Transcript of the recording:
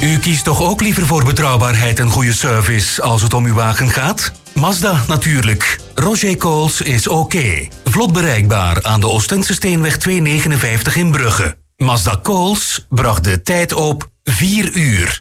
U kiest toch ook liever voor betrouwbaarheid en goede service als het om uw wagen gaat? Mazda natuurlijk. Roger Coles is oké. Vlot bereikbaar aan de Oostense Steenweg 259 in Brugge. Mazda Coles bracht de tijd op 4 uur.